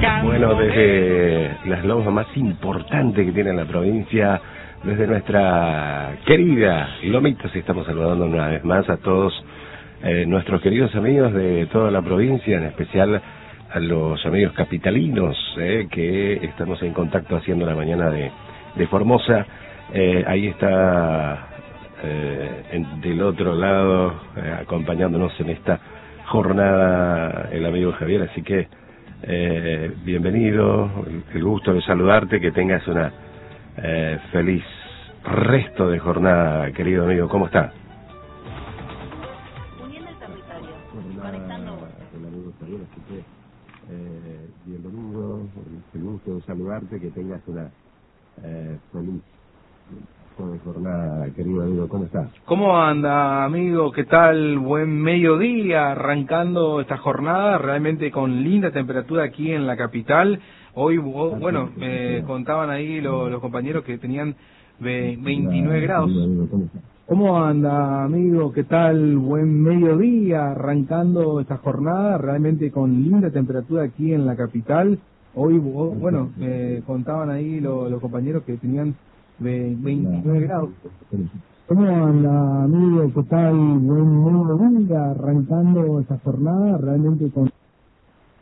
Bueno, desde las lomas más importantes que tiene la provincia, desde nuestra querida Lomitas, estamos saludando una vez más a todos nuestros queridos amigos de toda la provincia, en especial a los amigos capitalinos que estamos en contacto haciendo la mañana de Formosa. Ahí está del otro lado acompañándonos en esta jornada el amigo Javier, así que bienvenido, el gusto de saludarte, que tengas una feliz resto de jornada, querido amigo. ¿Cómo está? Uniendo el territorio, conectando. El amigo Javier, así que bienvenido, el gusto de saludarte, que tengas una feliz de jornada, querido amigo. ¿Cómo estás? ¿Cómo anda, amigo? ¿Qué tal? Buen mediodía, arrancando esta jornada realmente con linda temperatura aquí en la capital. Hoy, bueno, me contaban ahí los compañeros que tenían 29 grados. ¿Cómo anda, amigo? ¿Qué tal? Buen mediodía, arrancando esta jornada realmente con linda temperatura aquí en la capital. Hoy, bueno, me contaban ahí los compañeros que tenían 29 grados. ¿Cómo anda, amigo? ¿Qué tal? Buen mediodía, arrancando esta jornada realmente con